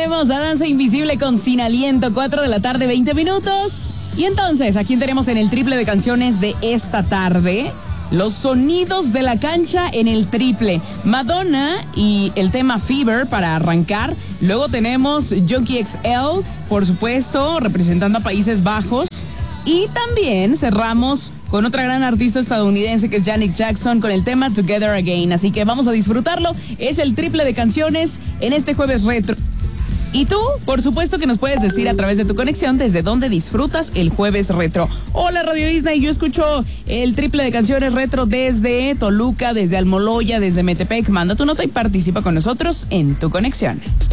tenemos a Danza Invisible con Sin Aliento, 4 de la tarde, 20 minutos. Y entonces, ¿a quién tenemos en el triple de canciones de esta tarde? Los sonidos de la cancha en el triple. Madonna y el tema Fever para arrancar. Luego tenemos Junkie XL, por supuesto, representando a Países Bajos. Y también cerramos con otra gran artista estadounidense que es Janet Jackson con el tema Together Again. Así que vamos a disfrutarlo. Es el triple de canciones en este jueves retro. Y tú, por supuesto que nos puedes decir a través de tu conexión desde dónde disfrutas el jueves retro. Hola Radio Disney, yo escucho el triple de canciones retro desde Toluca, desde Almoloya, desde Metepec. Manda tu nota y participa con nosotros en tu conexión.